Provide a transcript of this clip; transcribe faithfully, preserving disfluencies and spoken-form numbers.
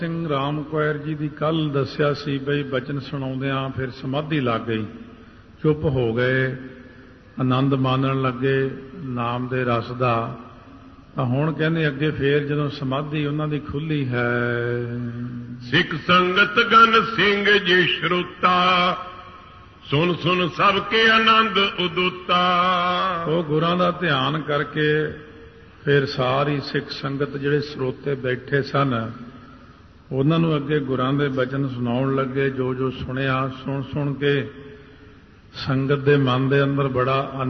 ਸਿੰਘ ਰਾਮ ਕੁਐਰ ਜੀ ਦੀ ਕੱਲ ਦੱਸਿਆ ਸੀ ਬਈ ਬਚਨ ਸੁਣਾਉਂਦਿਆਂ ਫਿਰ ਸਮਾਧੀ ਲੱਗ ਗਈ, ਚੁੱਪ ਹੋ ਗਏ, ਆਨੰਦ ਮਾਣਨ ਲੱਗੇ ਨਾਮ ਦੇ ਰਸ ਦਾ। ਤਾਂ ਹੁਣ ਕਹਿੰਦੇ ਅੱਗੇ ਫੇਰ ਜਦੋਂ ਸਮਾਧੀ ਉਹਨਾਂ ਦੀ ਖੁੱਲੀ ਹੈ। ਸਿੱਖ ਸੰਗਤ ਗਨ ਸਿੰਘ ਜੀ ਸ਼ਰੂਤਾ, ਸੁਣ ਸੁਣ ਸਭ ਕੇ ਆਨੰਦ ਉਦੂਤਾ। ਉਹ ਗੁਰਾਂ ਦਾ ਧਿਆਨ ਕਰਕੇ ਫਿਰ ਸਾਰੀ ਸਿੱਖ ਸੰਗਤ ਜਿਹੜੇ ਸਰੋਤੇ ਬੈਠੇ ਸਨ ਉਹਨਾਂ ਨੂੰ ਅੱਗੇ ਗੁਰਾਂ ਦੇ ਬਚਨ ਸੁਣਾਉਣ ਲੱਗੇ। ਜੋ ਜੋ ਸੁਣਿਆ ਸੁਣ ਸੁਣ ਕੇ ਸੰਗਤ ਦੇ ਮਨ ਦੇ ਅੰਦਰ ਬੜਾ